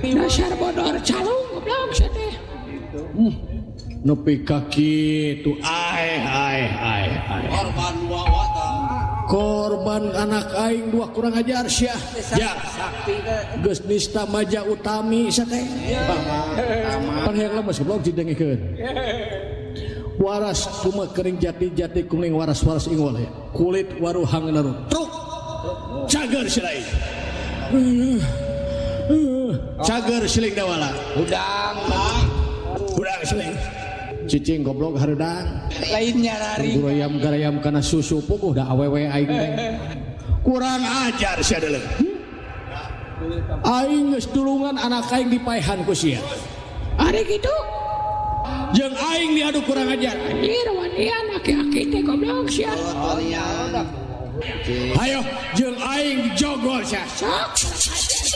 dasar bodor calung goblok sia teh nepi ka kitu korban wawa korban anak aing dua kurang ajar sia ya geus nista maja utami sia teh pan hayang lemes goblok didengikeun waras kumaha kering jati-jati kuning waras-waras ingol ya kulit waruhang naru truk cager silai cager siling dawala udang siling cicing goblok hareudang lainnya lari garayam kana susu puguh da awewe aing teh kurang ajar sia deuleu aing geus tulungan anak aing dipaehan ku sia ari kitu jeung aing diadu kurang ajar anjir wanian aki-aki teh goblok sia ayo jeung aing jogol sia sok